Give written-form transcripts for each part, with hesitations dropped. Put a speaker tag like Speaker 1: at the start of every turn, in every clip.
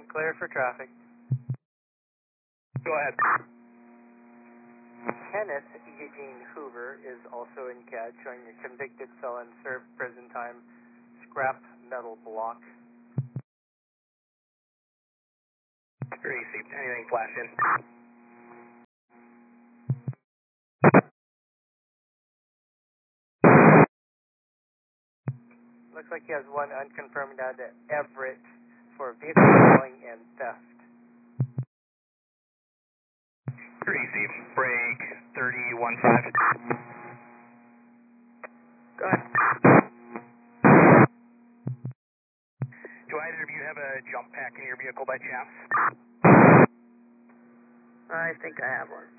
Speaker 1: Clear for traffic.
Speaker 2: Go ahead.
Speaker 1: Kenneth Eugene Hoover is also in CAD, showing a convicted felon served prison time, scrap metal block.
Speaker 2: Gracie, anything flashing?
Speaker 1: Looks like he has one unconfirmed at Everett for vehicle stealing and theft.
Speaker 2: Gracie, break 3015.
Speaker 1: Go ahead.
Speaker 2: Do either of you have a jump pack in your vehicle by chance?
Speaker 1: I think I have one.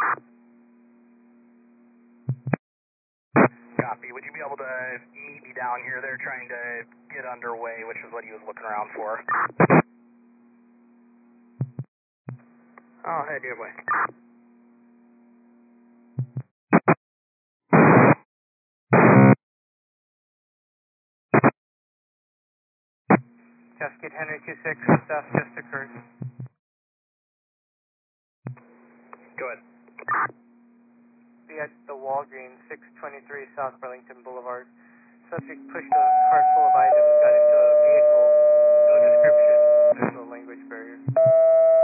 Speaker 2: Copy. Would you be able to meet me down here? They're trying to get underway, which is what he was looking around for.
Speaker 1: I'll head your way. Cascade Henry 26, theft just occurred.
Speaker 2: Go ahead.
Speaker 1: Be at the Walgreens, 623 South Burlington Boulevard. Subject pushed a cart full of items, got into a vehicle. No description. There's no language barrier.